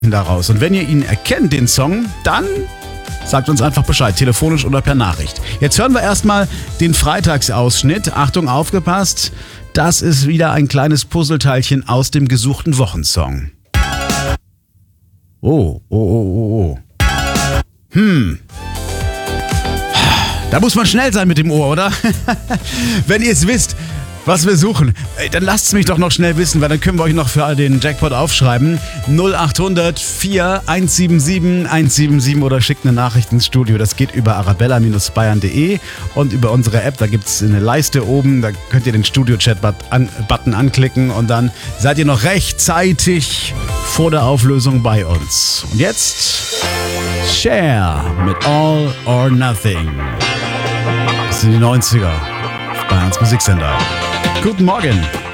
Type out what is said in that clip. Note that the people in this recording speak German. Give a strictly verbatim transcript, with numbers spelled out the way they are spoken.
daraus. Und wenn ihr ihn erkennt, den Song, dann sagt uns einfach Bescheid, telefonisch oder per Nachricht. Jetzt hören wir erstmal den Freitagsausschnitt. Achtung, aufgepasst, das ist wieder ein kleines Puzzleteilchen aus dem gesuchten Wochensong. Oh, oh, oh, oh, oh. Hm. Da muss man schnell sein mit dem Ohr, oder? Wenn ihr es wisst, was wir suchen, dann lasst es mich doch noch schnell wissen, weil dann können wir euch noch für den Jackpot aufschreiben. null acht hundert vier eins sieben sieben eins sieben sieben oder schickt eine Nachricht ins Studio. Das geht über arabella Bindestrich bayern punkt de und über unsere App. Da gibt es eine Leiste oben, da könnt ihr den Studio-Chat-Button anklicken und dann seid ihr noch rechtzeitig vor der Auflösung bei uns. Und jetzt Cher mit All or Nothing. Das sind die neunziger. Bayerns Musiksender. Guten Morgen.